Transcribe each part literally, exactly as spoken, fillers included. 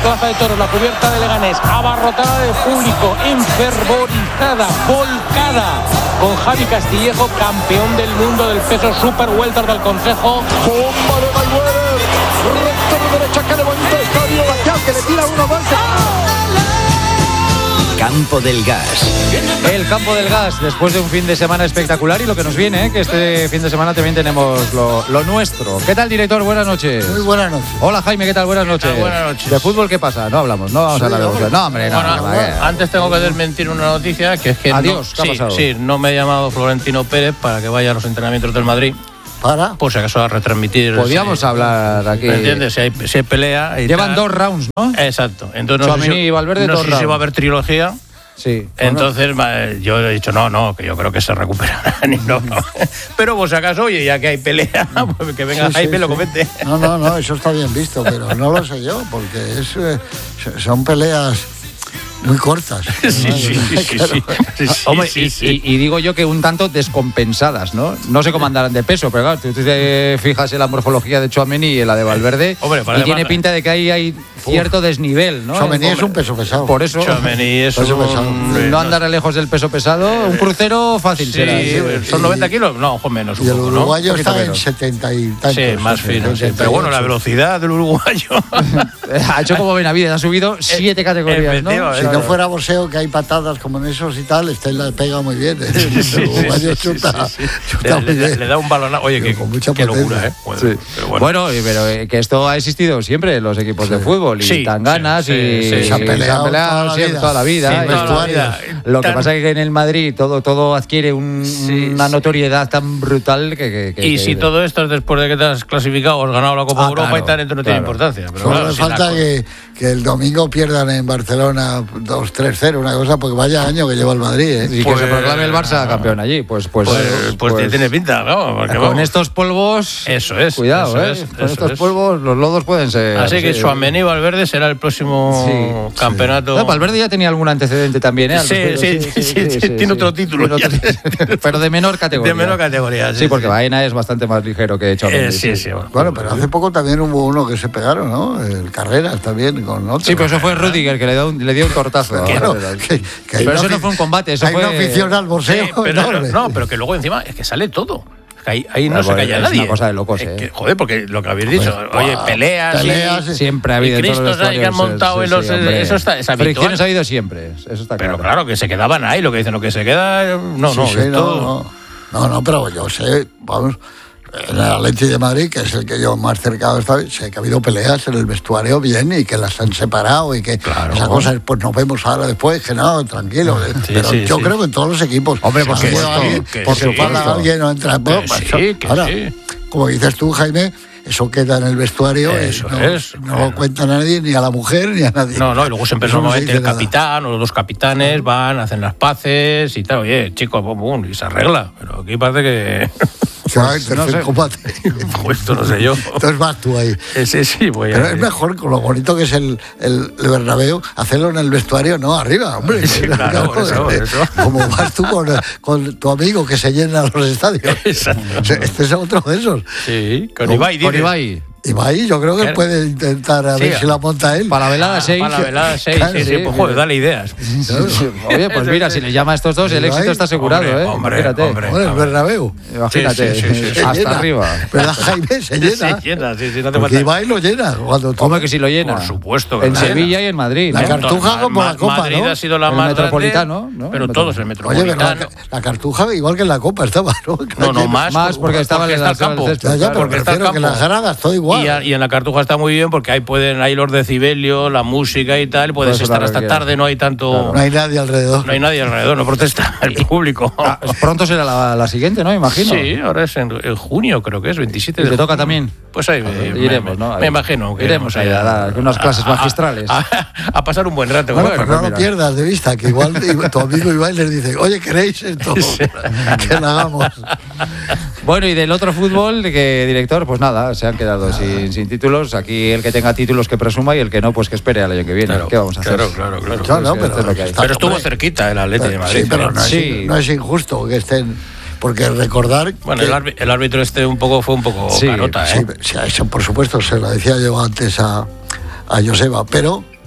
Plaza de Toros, la cubierta de Leganés, abarrotada de público, enfervorizada, volcada, con Javi Castillejo, campeón del mundo del peso super welter del Consejo. Bomba de Mayweather, recto de derecha que levanta el estadio, Pacquiao que le tira uno más. Campo del Gas. El Campo del Gas, después de un fin de semana espectacular y lo que nos viene, ¿eh? Que este fin de semana también tenemos lo, lo nuestro. ¿Qué tal, director? Buenas noches. Muy buenas noches. Hola, Jaime, ¿qué tal? Buenas noches. Buenas noches. ¿De fútbol qué pasa? No hablamos, no vamos sí, a hablar de fútbol. No, hombre, no. Bueno, no, no, no antes tengo que desmentir una noticia, que es que Adiós, no, ¿qué ha sí, pasado? sí, no me ha llamado Florentino Pérez para que vaya a los entrenamientos del Madrid. ¿Para? Por si acaso a retransmitir. Podríamos sí, hablar aquí. ¿Me entiendes? Si hay, si hay pelea. Y Llevan tal. dos rounds, ¿no? Exacto. Entonces no sé Tchouaméni si, y Valverde, no dos sé si rounds. va a haber trilogía. Sí. Entonces bueno. yo he dicho no, no, que yo creo que se recuperarán y no, no. Pero por si acaso, oye, ya que hay pelea, pues que venga sí, Jaime y sí, lo sí. comente. No, no, no, eso está bien visto, pero no lo sé yo, porque es, eh, son peleas muy cortas. Sí, sí, sí, sí, sí, sí, sí, Hombre, sí, y, sí. y, y digo yo que un tanto descompensadas, ¿no? No sé cómo andarán de peso, pero claro, tú te fijas en la morfología de Tchouaméni y en la de Valverde. Hombre, y parece tiene más- pinta de que ahí hay cierto desnivel, ¿no? Tchouaméni es Hombre, un peso pesado. Por eso, Tchouaméni es Peso un... pesado. no andará lejos del peso pesado. Un crucero fácil Sí, será. Sí. son noventa kilos, no, ojo menos un Y el poco, ¿no? uruguayo Un poquito está en menos. setenta y tantos. Sí, más fino, sí. setenta y Pero bueno, la ocho. velocidad del uruguayo. Ha hecho como Benavides, ha subido siete categorías, ¿no? efectivamente. Si no fuera boxeo, que hay patadas como en esos y tal, este la pega muy bien. ¿eh? Sí, sí, El uruguayo sí, sí, chuta, sí, sí. chuta Le, muy le- bien. le da un balón. Oye, Pero qué, con mucha qué potencia. locura, ¿eh? Bueno, Sí. pero bueno. Bueno, y- pero eh, que esto ha existido siempre en los equipos de fútbol y Sí, tan ganas sí, y sí, sí. Se han peleado toda la siempre, vida. toda la vida. Sí, Y toda la esto- vida. Lo que Tan- pasa es que en el Madrid todo, todo adquiere un- Sí, una sí. notoriedad tan brutal que... que- que- Y que- si todo esto es después de que te has clasificado o has ganado la Copa Ah, Europa claro, y tal, entonces no claro. tiene importancia. Pero Solo claro, le si la falta co- que, que el domingo pierdan en Barcelona dos tres cero, una cosa, porque vaya año que lleva el Madrid. ¿eh? y que Pues- se proclame el Barça campeón allí, pues... Pues, Pues, pues, pues- tiene pinta, ¿no? Porque, con vamos, estos polvos... Eso es, Cuidado, eso ¿eh? es, con eso estos es. polvos los lodos pueden ser... Así que sí. Tchouaméni y Valverde será el próximo Sí, campeonato. No, Valverde ya tenía algún antecedente también, ¿eh? Al Sí, respecto. sí, sí, sí, tiene otro título Tiene otro ya. título, pero de menor categoría. De menor categoría, sí, Sí, porque sí. Baena es bastante más ligero que Tchouaméni. Eh, sí, sí, bueno. Bueno, pero hace poco también hubo uno que se pegaron, ¿no? El Carreras también con otro. Sí, pero eso fue Rudiger que le dio un, le dio un tortazo. a Claro, Carreras. que- que hay Pero una eso no afi- fue un combate, eso hay fue... una afición al boxeo Sí, pero, enorme. no, pero que luego encima es que sale todo. Que Ahí, ahí no Ah, se bueno, calla es nadie. una cosa de locos, Es ¿eh? que, joder, porque lo que habéis dicho, Joder, oye, guau, peleas, peleas, y, Siempre ha y habido en todos los Cristos ahí que han vestuarios, montado sí, en los... sí, hombre. eso está, es habitual. Fricciones ha habido siempre, eso está Pero claro. claro, que se quedaban ahí, lo que dicen, lo que se queda... No, Sí, no, sí, esto- no, no, no, no, pero yo sé, vamos, en el Atleti de Madrid, que es el que yo más cercano estoy, sé que ha habido peleas en el vestuario bien y que las han separado y que Claro. esas cosas, pues nos vemos ahora después, que no, tranquilo. Sí, pero sí, yo sí. creo que en todos los equipos. Hombre, por si ha habido supuesto, alguien, que porque sí. falla alguien o entra. Bueno, Que pues sí, eso- que ahora, sí. como dices tú, Jaime, eso queda en el vestuario. Eso y no, es, no claro. lo cuentan a nadie, ni a la mujer, ni a nadie. No, no, y luego siempre Eso no se normalmente dice el nada. capitán o los dos capitanes van, hacen las paces y tal. Oye, chicos, bum, bum, y se arregla. Pero aquí parece que... Se va a tercer no sé. combate. Pues esto no sé yo. Entonces vas tú ahí. Eh, Sí, sí, voy a... Pero es mejor, con lo bonito que es el, el, el Bernabéu, hacerlo en el vestuario, no arriba, hombre. Sí, claro, por eso, por eso. Como vas tú con, con tu amigo que se llena los estadios. Exacto. O sea, este es otro de esos. Sí, con Con- Ibai, Con dices. Ibai. Ibai, yo creo que Claro. puede intentar a Sí, ver si la monta él. Para la velada Ah, seis. Para la velada seis, Claro, sí, sí, sí, pues sí. joder, dale ideas. Oye, pues mira, si le llama a estos dos, el Ibai, éxito está asegurado, hombre, ¿eh? hombre, Imagínate. hombre. Bueno, el Bernabéu. Imagínate, Sí, sí, sí, sí. Se hasta llena. arriba. ¿Verdad, Jaime? Se llena. Se llena, sí, sí, no te Porque falta. Ibai lo llena. Cuando tú- Hombre, que si lo llena. Por supuesto que En lo Sevilla llena. y en Madrid, La ¿no? Cartuja Entonces, como la Ma- Copa, Madrid ¿no? ha sido la El más Metropolitano, grande, ¿no? pero El todos el Oye, pero la, Metropolitano. la Cartuja, igual que en la Copa estaba, ¿no? No, no, más, Más porque estaba en está el la zona campo. del césped. Ya, ya, pero Porque está el prefiero que campo. las gradas, todo igual. Y, a- y en la Cartuja está muy bien porque ahí pueden, ahí los decibelios, la música y tal, puedes Puedes estar hablar hasta lo que tarde, no hay tanto, No hay nadie alrededor. no hay nadie alrededor, no protesta el público. Ah, pronto será la, la siguiente, ¿no? Imagino. Sí, ahora es en, en junio, creo que es veintisiete ¿Y de te toca junio. también? Pues ahí me, Iremos, me, ¿no? me imagino que Iremos ahí a dar unas clases magistrales. A, a- a pasar un buen rato. Bueno, ¿no? pero no lo pierdas de vista, que igual tu amigo Ibai les dice, oye, ¿queréis esto? Que lo hagamos. Bueno, y del otro fútbol, que director, pues nada, se han quedado sin, sin títulos. Aquí el que tenga títulos que presuma y el que no, pues que espere al año que viene. Claro, ¿Qué vamos a hacer? Claro, claro, claro. Claro, no, Sí, pero, esto es lo que hay. está- Pero estuvo hombre, cerquita el Atleti de Madrid. Sí, pero no es, Sí. no es injusto que estén, porque recordar Bueno, que- el, árbi- el árbitro este un poco fue un poco Sí, carota, sí, ¿eh? sí, eso por supuesto, se lo decía yo antes a, a Joseba, pero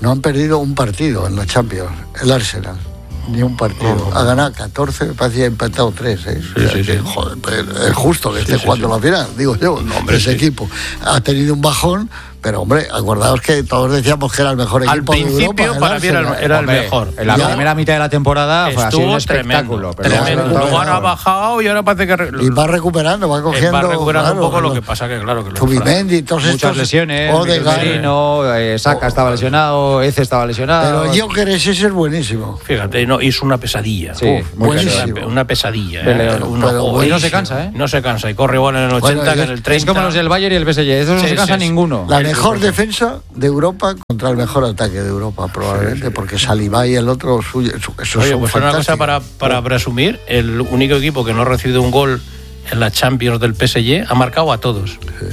no han perdido un partido en la Champions, el Arsenal. Ni un partido. No, no. Ha ganado catorce, me parece que ha empatado tres. ¿eh? Sí, o sea, sí, que, sí. Joder, es justo que esté sí, jugando sí, la final, digo yo. No, hombre, ese sí. equipo ha tenido un bajón, pero hombre, acordaos que todos decíamos que era el mejor equipo de Europa. Al principio, de para mí era, el, era el mejor. En la ya, primera mitad de la temporada fue así un espectáculo. Tremendo. Pero tremendo. Luego ha bajado y ahora parece que... Y va recuperando, va cogiendo... Va recuperando claro, un poco, lo que pasa que, claro... que Zubimendi, todos Muchas estos... lesiones, Odegaard, eh, Saka estaba lesionado, Eze estaba lesionado... Pero Gyökeres ese es buenísimo. Fíjate, no, es una pesadilla. Sí, Uf, buenísimo. Una, una pesadilla. Pero, ¿eh? pero, una, pero, y no se cansa, ¿eh? No se cansa, y corre igual en el ochenta bueno, que en el treinta. Es como los del Bayern y el P S G, esos no sí, se cansa sí, ninguno. La mejor defensa de Europa contra el mejor ataque de Europa, probablemente, sí, sí. porque Saliba y el otro suyo. Eso Oye, pues una cosa para, para presumir: el único equipo que no ha recibido un gol en la Champions del P S G ha marcado a todos. Sí.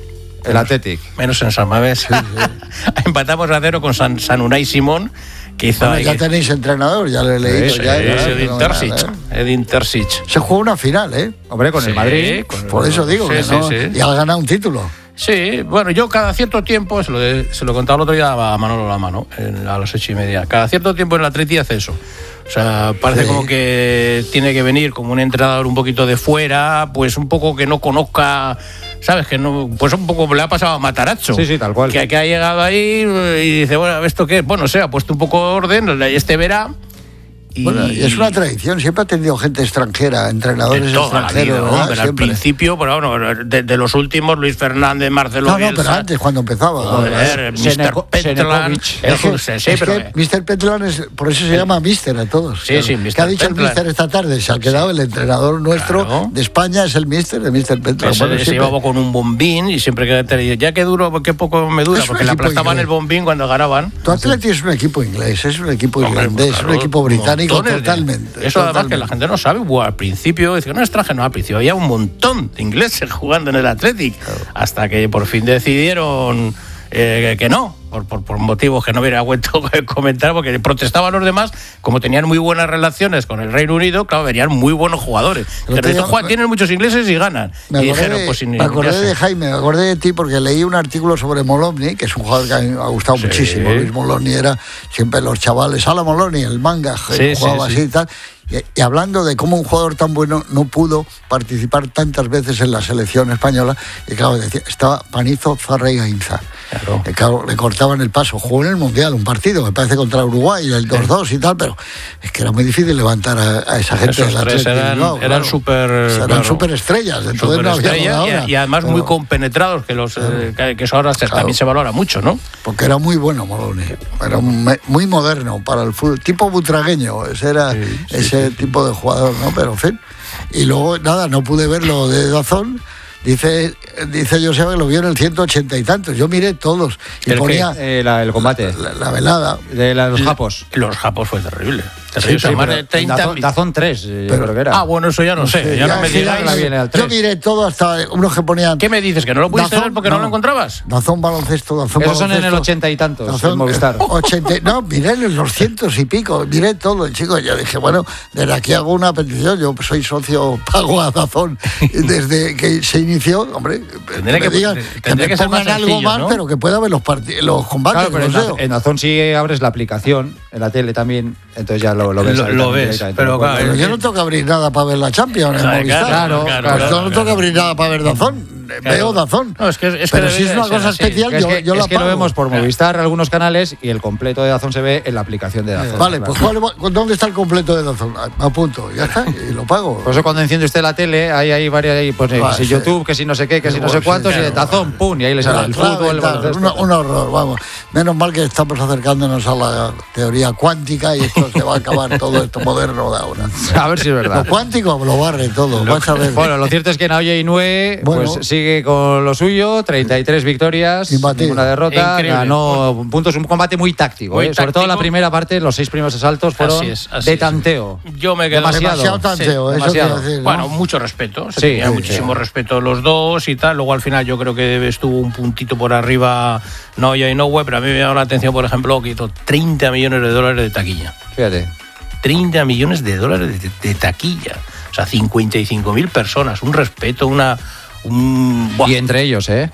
El Athletic. Menos en San Mamés. Sí, sí. Empatamos a cero con San, San Unai Simón. Que hizo bueno, ya tenéis entrenador, ya lo he leído. Sí, ya, sí, ya, Edin Terzic. ¿eh? Edin Terzic. Se jugó una final, ¿eh? Hombre, con sí, el Madrid. Con Por el... eso digo sí, que sí, no. Sí. Y ha ganado un título. Sí, bueno, yo cada cierto tiempo, se lo, de, se lo contaba el otro día a Manolo La Mano, en, a las ocho y media, cada cierto tiempo en el Atleti hace eso. O sea, parece sí. como que tiene que venir como un entrenador un poquito de fuera, pues un poco que no conozca, ¿sabes? Que no, pues un poco le ha pasado a Matarazzo. Sí, sí, tal cual. Que, que ha llegado ahí y dice, bueno, ¿esto qué? Bueno, se ha puesto un poco de orden, este verá. Y... Bueno, y es una tradición, siempre ha tenido gente extranjera, entrenadores extranjeros. Vida, hombre, al principio, pero bueno, de, de los últimos, Luis Fernández, Marcelo No, no, Bielsa, pero antes, cuando empezaba. Joder, mister Petlan. Es que, sí, es pero, que mister Petlan, es, por eso se llama mister a todos. Sí, claro. sí, mister ¿Qué ha dicho Petlan? El mister esta tarde? Se ha quedado sí. el entrenador nuestro claro. de España, es el mister de mister Petlan. Bueno, se llevaba con un bombín y siempre que te dice, ya que duro, qué poco me dura, porque le aplastaban el bombín cuando ganaban. Tu Atleti es un equipo inglés, es un equipo irlandés, es un equipo británico totalmente. Eso además que la gente no sabe, bueno, al principio, decía, no extranjero, al principio había un montón de ingleses jugando en el Athletic, claro. hasta que por fin decidieron eh, que no, por, por, por motivos que no hubiera vuelto a comentar, porque protestaban los demás, como tenían muy buenas relaciones con el Reino Unido, claro, venían muy buenos jugadores. Pero estos jugadores tienen muchos ingleses y ganan. Me y acordé, dijeron, pues, me acordé de Jaime, me acordé de ti porque leí un artículo sobre Molomni, que es un jugador que a mí me ha gustado sí. muchísimo. Luis Molomni era siempre los chavales, Ala Molomni, el manga, sí, jugaba sí, así sí. y tal. Y, y hablando de cómo un jugador tan bueno no pudo participar tantas veces en la selección española, y claro, decía, estaba Panizo, Zarra y Gainza. Claro. Y claro, le cortaban el paso. Jugó en el Mundial un partido, me parece contra Uruguay, el dos dos y tal, pero es que era muy difícil levantar a, a esa gente de la tres eran, Bilbao, eran claro. súper o sea, eran claro. súper estrellas, entonces super no había estrella, y, y además pero, muy compenetrados, que los claro. eh, que eso ahora claro. también se valora mucho, ¿no? Porque era muy bueno Moloni, era muy moderno para el fútbol, tipo butragueño, ese era sí, sí, ese sí, tipo de jugador, ¿no? Pero en fin, y luego nada, no pude verlo de Dazón. Dice, dice Joseba que lo vio en el ciento ochenta y tantos. Yo miré todos. Y ponía eh, la, el combate. La, la, la velada. De la, los japos. Los japos fue terrible. Sí, sí, más de treinta Dazón, Dazón tres, yo pero, creo que era. Ah, bueno, eso ya no sé. Ya, ya no me digas. Yo miré todo hasta unos que ponían. ¿Qué me dices? ¿Que no lo pudiste ver porque no, no lo encontrabas? Dazón baloncesto, Dazón Esos baloncesto. son en el ochenta y tantos. Dazón, Movistar. ochenta, no, miré en los cientos y pico. Miré todo, chicos. Yo dije, bueno, desde aquí hago una petición. Yo soy socio, pago a Dazón desde que se inició. Hombre, tendría que, digan, que me que pongan más algo más, ¿no? Pero que pueda ver los, los combates. Claro, pero en, en Dazón sí abres la aplicación, en la tele también, entonces ya lo, lo ves. Lo, lo ves, pero, claro, pero yo no tengo que abrir nada para ver la Champions en Movistar. Claro, claro, pues claro, yo no tengo que abrir nada para ver Dazón. Claro. Veo Dazón. No, es que, es pero que si es una cosa así. especial, es yo, que, yo es la que pago. lo vemos por Movistar algunos canales y el completo de Dazón se ve en la aplicación de Dazón. Vale, claro. pues ¿cuál, ¿dónde está el completo de Dazón? Me apunto, ya está, y lo pago. Por eso cuando enciende usted la tele, hay ahí varias, ahí, pues, vale, si sí. YouTube, que si no sé qué, que si no sé cuántos, sí, claro, y Dazón, pum, y ahí le sale el fútbol, el baloncesto. Un, un horror, vamos. Menos mal que estamos acercándonos a la teoría cuántica y esto se va a acabar todo esto moderno de ahora. A ver si es verdad. Lo cuántico lo barre todo, lo, vas a ver. Bueno, lo cierto es que Naoya Inoue bueno, pues sigue con lo suyo, treinta y tres victorias, ninguna derrota, increíble. Ganó puntos, un combate muy táctico, muy eh, táctico. Sobre todo la primera parte, los seis primeros asaltos fueron así es, así de tanteo. Es. Yo me quedo demasiado, demasiado tanteo, sí, eso demasiado. Decir, ¿no? Bueno, mucho respeto, se sí, tenía sí, muchísimo sí. respeto los dos y tal, luego al final yo creo que estuvo un puntito por arriba Naoya Inoue, pero a mí me llama la atención, por ejemplo, que hizo treinta millones de dólares de taquilla. Fíjate. treinta millones de dólares de, de taquilla. O sea, cincuenta y cinco mil personas. Un respeto, una... Un... Y entre ellos, ¿eh?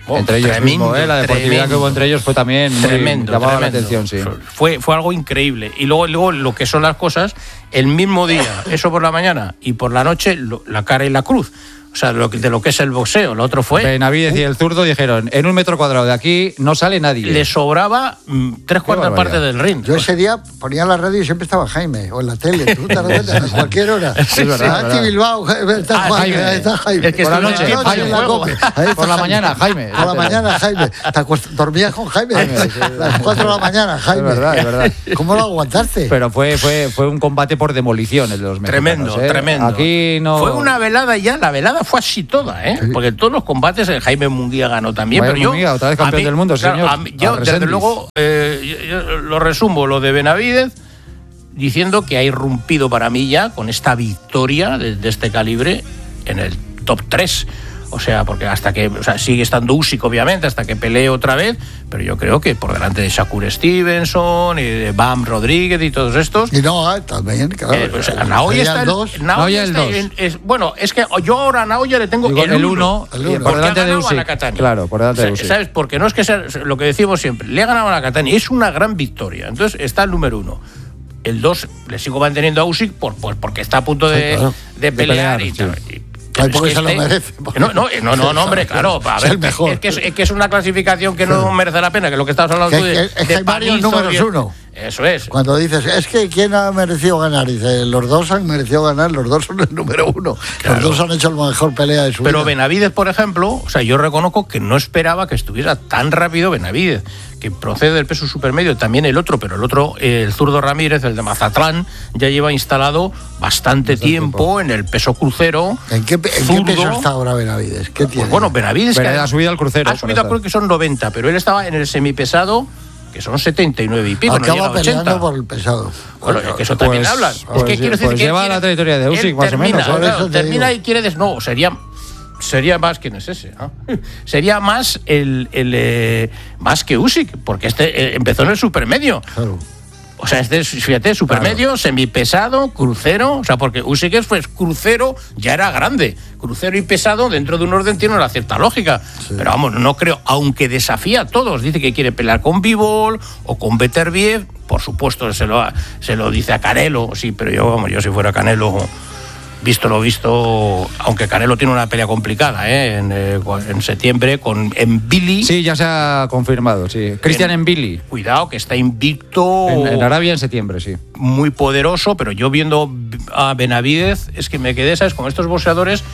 Oh, entre ellos tremendo, mismo, ¿eh? La deportividad tremendo, que hubo entre ellos fue también tremendo, muy, llamaba tremendo. la atención, sí. Fue, fue algo increíble. Y luego, luego lo que son las cosas, el mismo día, eso por la mañana, y por la noche, lo, la cara y la cruz. O sea, de lo, que, de lo que es el boxeo. Lo otro fue... Benavidez uh, y el zurdo dijeron, en un metro cuadrado de aquí no sale nadie. Le sobraba mm, tres cuartas partes del ring. Yo ese día ponía la radio y siempre estaba Jaime, o en la tele, tú te das cuenta, a cualquier hora. Sí, es verdad. Aquí Bilbao, está, ah, Jaime, Jaime. está Jaime. Es que por la noche, noche Jaime. la copa. Por la mañana, Jaime. Por la mañana, Jaime. Te acuest... Dormías con Jaime, Jaime sí, a las cuatro de la mañana, Jaime. Es verdad, es verdad. ¿Cómo lo aguantaste? Pero fue, fue, fue un combate por demolición el de los mexicanos. Tremendo, ¿eh? tremendo. Aquí no... Fue una velada ya, la velada fue así toda, ¿eh? Sí. Porque en todos los combates el Jaime Munguía ganó también. Jaime pero Munguía, yo, otra vez campeón mí, del mundo, claro, señor. A mí, yo, desde luego, eh, yo, yo lo resumo, lo de Benavidez, diciendo que ha irrumpido para mí ya con esta victoria de, de este calibre en el top tres. O sea, porque hasta que, o sea, sigue estando Usyk, obviamente, hasta que pelee otra vez, pero yo creo que por delante de Shakur Stevenson y de Bam Rodríguez y todos estos. Y no, también, claro. Eh, o sea, Naoya está el dos. Naoya el dos. Es, bueno, es que yo ahora a Naoya le tengo Digo, el uno. Por delante de Usyk. Claro, por delante de Usyk. ¿Sabes? Porque no es que sea lo que decimos siempre. Le ha ganado a Nakatani. Es una gran victoria. Entonces está el número uno. El dos le sigo manteniendo a Usyk por, por, porque está a punto de, sí, claro. de pelear de pelear, y, sí. y Ay, porque es que se este, lo merece. No, no, no, no, no, hombre, claro. A ver, es, el mejor. Es, que es, es que es una clasificación que no merece la pena, que es lo que estabas hablando tú de, es que, de hay varios números uno. Eso es. Cuando dices, es que ¿quién ha merecido ganar? Dice, los dos han merecido ganar, los dos son el número uno. Claro. Los dos han hecho la mejor pelea de su Pero vida. Pero Benavidez, por ejemplo, o sea, yo reconozco que no esperaba que estuviera tan rápido Benavidez, que procede del peso supermedio, también el otro, pero el otro, el zurdo Ramírez, el de Mazatlán, ya lleva instalado bastante, bastante tiempo, tiempo en el peso crucero. ¿En qué, en qué peso está ahora Benavidez? ¿Qué tiene? Pues bueno, Benavidez que ha subido al crucero. Ha subido, creo que son noventa, pero él estaba en el semipesado, que son setenta y nueve y pico. Acaba no peleando ochenta. Por el pesado. Bueno, es que eso también pues, hablan. Pues, es que quiero decir pues que lleva quiere, la trayectoria de Usyk más termina, o menos. Claro, termina digo. Y quiere des... no, sería sería más quién es ese, ¿no? Sería más el, el eh, más que Usyk, porque este eh, empezó en el supermedio. Claro. O sea, este, fíjate, supermedio, claro. Semipesado, crucero, o sea, porque Usyk fue crucero, ya era grande. Crucero y pesado dentro de un orden tiene una cierta lógica. Sí. Pero vamos, no creo, aunque desafía a todos, dice que quiere pelear con Bivol o con Beterbiev, por supuesto se lo, se lo dice a Canelo, sí, pero yo, vamos, yo si fuera Canelo, visto lo visto, aunque Canelo tiene una pelea complicada, ¿eh? en, eh, en septiembre con Mbili. Sí, ya se ha confirmado, sí. Cristian Mbili. Cuidado, que está invicto. En, en Arabia en septiembre, sí. Muy poderoso, pero yo viendo a Benavidez, es que me quedé, ¿sabes? Con estos boxeadores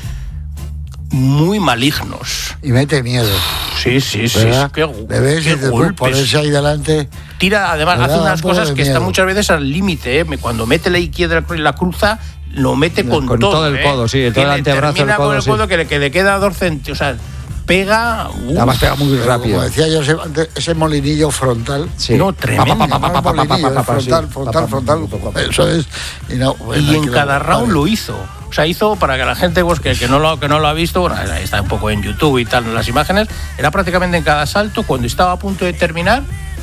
muy malignos. Y mete miedo. Sí, sí, sí. Qué, ¿Le ves? Qué golpes. Ponerse ahí delante. Tira, además, hace unas cosas que están muchas veces al límite, ¿eh? Cuando mete la izquierda y la cruza, lo mete con, con todo. todo el codo, ¿eh? sí, el todo el antebrazo. Termina el codo, con el codo sí. que, le, que le queda dos centímetros. O sea, pega. Uf, además pega muy rápido. Como decía yo, ese, ese molinillo frontal. Sí. No, tremendo. Frontal, frontal, frontal. Eso es. Y, no, bueno, y en cada round lo hizo. O sea, hizo, para que la gente pues, que, que, no lo, que no lo ha visto, bueno, está un poco en YouTube y tal, en las imágenes, era prácticamente en cada salto, cuando estaba a punto de terminar,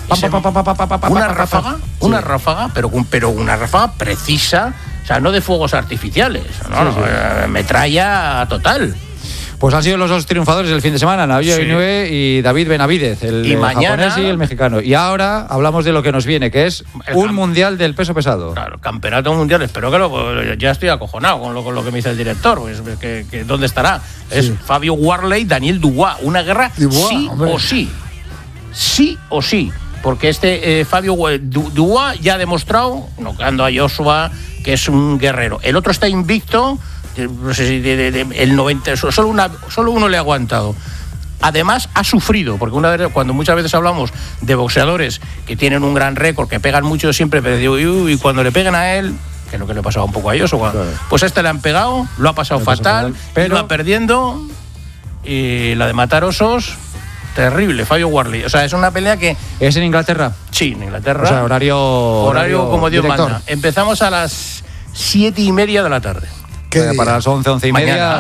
una ráfaga, una ráfaga, pero, pero una ráfaga precisa, o sea, no de fuegos artificiales, no, sí, no, sí. Eh, metralla total. Pues han sido los dos triunfadores del fin de semana, Naoya Inoue sí. y David Benavidez, el y mañana, japonés y el mexicano. Y ahora hablamos de lo que nos viene, que es un mundial del peso pesado. Claro, campeonato mundial. Espero que lo, ya estoy acojonado con lo, con lo que me dice el director. Pues, que, que, ¿dónde estará? Sí. Es Fabio Warley, Daniel Dubois. Una guerra Dubois, sí hombre. o sí. Sí o sí. Porque este eh, Fabio Dubois ya ha demostrado, noqueando a Joshua, que es un guerrero. El otro está invicto. No sé si de, de, de, el noventa, solo, una, solo uno le ha aguantado. Además, ha sufrido, porque una vez, cuando muchas veces hablamos de boxeadores que tienen un gran récord, que pegan mucho siempre, pero digo, y cuando le peguen a él, que es lo que le pasaba un poco a ellos, claro. Pues a este le han pegado, lo ha pasado lo fatal, fatal, pero va perdiendo, y la de matar osos, terrible, Fabio Warley. O sea, es una pelea que... ¿Es en Inglaterra? Sí, en Inglaterra. O sea, horario... Horario, horario como Dios director. manda. Empezamos a las siete y media de la tarde. Para las once, once y mañana, media.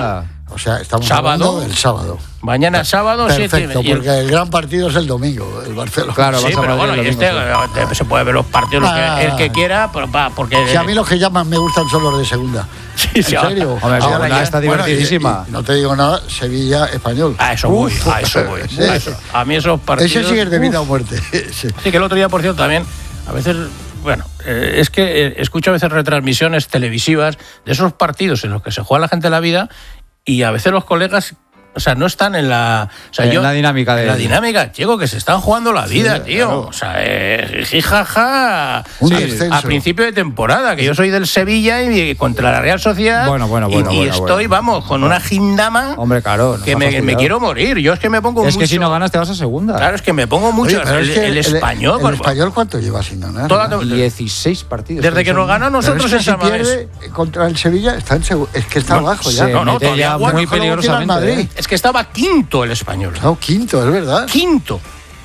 O sea, estamos ¿Sábado? hablando del sábado. Mañana sábado, perfecto, siete. porque el gran partido es el domingo, el Barcelona. Claro, sí, pero bueno, y este domingo, sí. Se puede ver los partidos ah, que, el que quiera, pero pa, porque... Si a mí los que llaman me gustan son los de segunda. Sí, ¿En sí, serio? Hombre, ahora ya está divertidísima. Bueno, y, y, no te digo nada, Sevilla, Español. A eso voy, Uf, a eso voy. Sí. A, eso. A mí esos partidos... Ese sí es de vida o muerte. Sí. Sí, que el otro día, por cierto, también, a veces... Bueno, eh, es que eh, escucho a veces retransmisiones televisivas de esos partidos en los que se juega la gente la vida y a veces los colegas... O sea, no están en la... O sea, en yo, la dinámica de... En la dinámica, chico, que se están jugando la vida, sí, tío. Claro. O sea, eh, jijaja... Sí, a principio de temporada, que yo soy del Sevilla y contra la Real Sociedad... Bueno, bueno, bueno. Y, y bueno, estoy, bueno. vamos, con una gindama... Hombre, claro. Que me, me quiero morir. Yo es que me pongo es mucho... Es que si no ganas te vas a segunda. Claro, es que me pongo mucho... Oye, el, es que el, el español... El, el español, ¿cuánto lleva sin ganar? Toda, dieciséis partidos. Desde que nos ganó nosotros en San Mamés. Si pierde contra el Sevilla, está en seg- es que está no, abajo ya. No, no, todavía ya muy peligrosamente. ¿eh? Es que estaba quinto el español. No, quinto, es verdad. Quinto.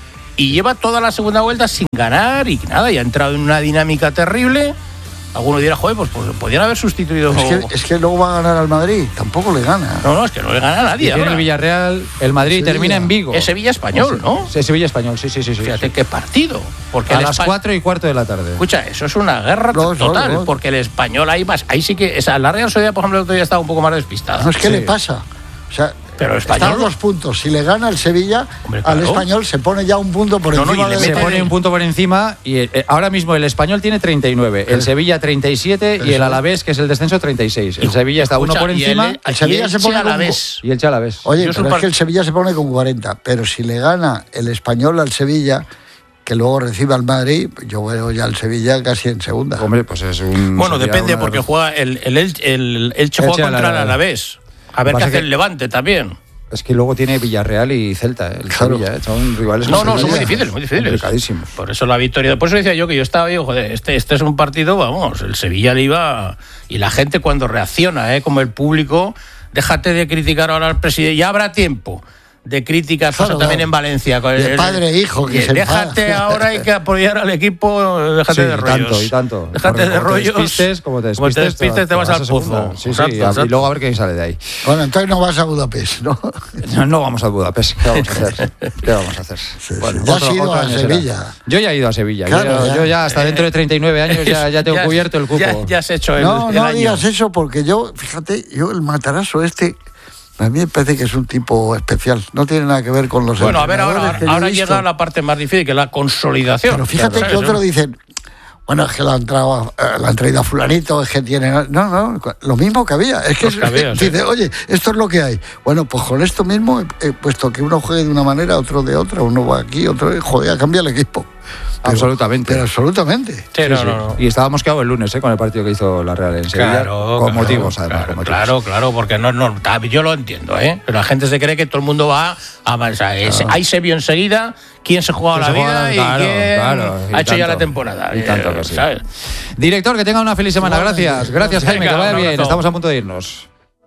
Y lleva toda la segunda vuelta sin ganar y nada, y ha entrado en una dinámica terrible. Alguno dirá, joder, pues, pues podrían haber sustituido... Es que, es que luego va a ganar al Madrid, tampoco le gana. No, no, es que no le gana a nadie. Y tiene el Villarreal, el Madrid Sevilla. Termina en Vigo. Es Sevilla Español, ¿no? Es Sevilla Español, sí, sí, sí. Fíjate sí. qué partido. Porque a las Espa... cuatro y cuarto de la tarde. Escucha, eso es una guerra los, total, los, los. Porque el Español ahí más, ahí sí que... Esa, la Real Sociedad, por ejemplo, el otro día estaba un poco más despistada. No, es que sí. le pasa. O sea, pero el Español... están dos puntos. Si le gana el Sevilla, hombre, claro. al Español se pone ya un punto por no, encima. No, y de se pone un punto por encima y eh, ahora mismo el Español tiene treinta y nueve, el Sevilla treinta y siete y el Alavés, que es el descenso, treinta y seis. El Sevilla está uno por encima. El, el Sevilla se pone Alavés. Con... Y el Chalavés. Oye, Yo pero es par... que el Sevilla se pone con cuarenta. Pero si le gana el Español al Sevilla, que luego reciba al Madrid, yo veo ya al Sevilla casi en segunda. Hombre, pues es un... Bueno, depende, porque de... juega el, el, el, el, el Che juega contra el Alavés. A ver qué hace que... el Levante también. Es que luego tiene Villarreal y Celta, el claro. Sevilla, ¿eh? Son rivales. No, no, son muy difíciles, muy difíciles. Complicadísimos. Por eso la victoria. Por eso decía yo que yo estaba, yo, joder, este, este es un partido, vamos, el Sevilla le iba. Y la gente cuando reacciona, ¿eh? Como el público, déjate de criticar ahora al presidente, ya habrá tiempo de críticas, claro, también claro. En Valencia. Con el, el padre e hijo que se déjate enfada. Ahora hay que apoyar al equipo, déjate sí, de rollos. Tanto, y tanto. Déjate de rollos. Te despistes, como te despistes, como te, despistes, te, te vas, vas al pozo. Sí, sí, exacto. Y luego a ver qué sale de ahí. Bueno, entonces no vas a Budapest, ¿no? No, no vamos a Budapest. ¿Qué vamos a hacer? ¿Qué vamos a hacer? Sí, bueno, ya has ido a Sevilla. Será. Yo ya he ido a Sevilla. Claro, yo, ya. yo ya hasta dentro de treinta y nueve años ya, ya tengo ya, cubierto el cupo. Ya, ya has hecho el, no, el no año. digas eso porque yo, fíjate, yo el Matarazo este... A mí me parece que es un tipo especial. No tiene nada que ver con los bueno, a ver, ahora, ahora llega la parte más difícil, que es la consolidación. Pero fíjate claro, que otros dicen, bueno, es que la han, traído, la han traído a fulanito, es que tiene... No, no, lo mismo que había. Es que, es, que había, dice, sí. Oye, esto es lo que hay. Bueno, pues con esto mismo, he puesto que uno juegue de una manera, otro de otra, uno va aquí, otro... Joder, cambia el equipo. Pero, absolutamente. Pero absolutamente. Sí, sí, no, sí. No, no. Y estábamos quedados el lunes ¿eh? Con el partido que hizo la Real en Sevilla. Claro, con claro, motivos, además. Claro, con motivos. claro, claro, porque no, no, yo lo entiendo, ¿eh? Pero la gente se cree que todo el mundo va a avanzar. Claro. Ahí se vio enseguida quién se jugaba la vida la... y claro, quién claro, y ha hecho tanto, ya la temporada. Y tanto que sí. ¿Sabes? Director, que tenga una feliz semana. Gracias. Gracias, Jaime. Que vaya bien. Estamos a punto de irnos.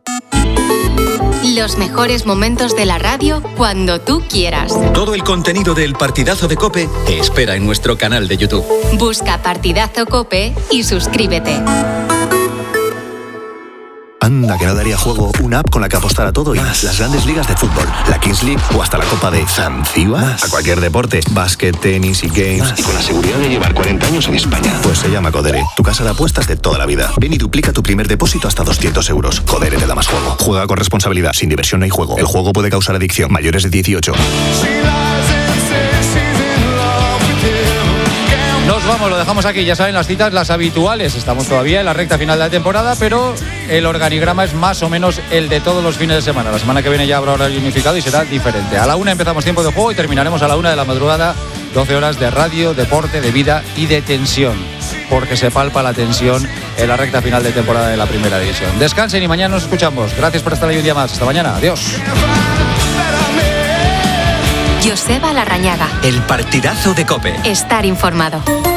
Los mejores momentos de la radio cuando tú quieras. Todo el contenido del Partidazo de COPE te espera en nuestro canal de YouTube. Busca Partidazo COPE y suscríbete. Anda, que no daría juego una app con la que apostar a todo y más. Las grandes ligas de fútbol, la Kings League o hasta la Copa de Zanzíbar. A cualquier deporte, básquet, tenis y games. Más. Y con la seguridad de llevar cuarenta años en España. Pues se llama Codere, tu casa de apuestas de toda la vida. Ven y duplica tu primer depósito hasta doscientos euros. Codere te da más juego. Juega con responsabilidad, sin diversión no hay juego. El juego puede causar adicción. Mayores de dieciocho. Nos vamos, lo dejamos aquí, ya saben las citas, las habituales. Estamos todavía en la recta final de la temporada, pero el organigrama es más o menos el de todos los fines de semana. La semana que viene ya habrá horario unificado y será diferente. A la una empezamos tiempo de juego y terminaremos a la una de la madrugada. doce horas de radio, deporte, de vida y de tensión, porque se palpa la tensión en la recta final de temporada de la primera división. Descansen y mañana nos escuchamos. Gracias por estar ahí un día más. Hasta mañana. Adiós. Joseba Larrañaga. El Partidazo de COPE. Estar informado.